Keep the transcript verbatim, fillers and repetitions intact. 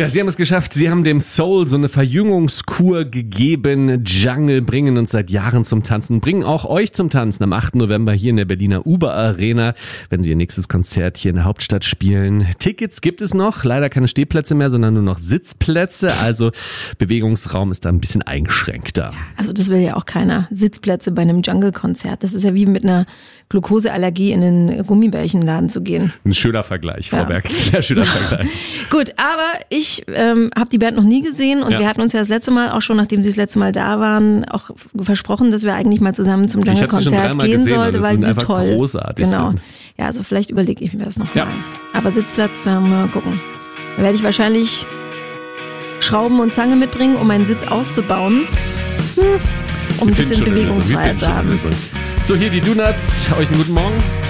Ja, Sie haben es geschafft. Sie haben dem Soul so eine Verjüngungskur gegeben. Jungle bringen uns seit Jahren zum Tanzen, bringen auch euch zum Tanzen am achten November hier in der Berliner Uber Arena, wenn Sie Ihr nächstes Konzert hier in der Hauptstadt spielen. Tickets gibt es noch, leider keine Stehplätze mehr, sondern nur noch Sitzplätze. Also Bewegungsraum ist da ein bisschen eingeschränkter. Also das will ja auch keiner. Sitzplätze bei einem Jungle-Konzert. Das ist ja wie mit einer Glukoseallergie in den Gummibärchenladen zu gehen. Ein schöner Vergleich, Frau Ja. Berg. Sehr schöner So. Vergleich. Gut, aber ich ähm, habe die Band noch nie gesehen und Ja. wir hatten uns ja das letzte Mal, auch schon nachdem sie das letzte Mal da waren, auch versprochen, dass wir eigentlich mal zusammen zum Ich habe sie schon Jungle-Konzert dreimal gehen gesehen und sollte, es weil sind sie einfach toll. großartig Genau. sind. Ja, also vielleicht überlege ich mir das nochmal. Ja. Aber Sitzplatz, werden wir mal gucken. Da werde ich wahrscheinlich Schrauben und Zange mitbringen, um meinen Sitz auszubauen. Hm. Um ein Wir finden bisschen schon eine Lösung. Wir Bewegungsfreiheit finden zu schon eine haben. Lösung. So, hier die Donuts. Euch einen guten Morgen.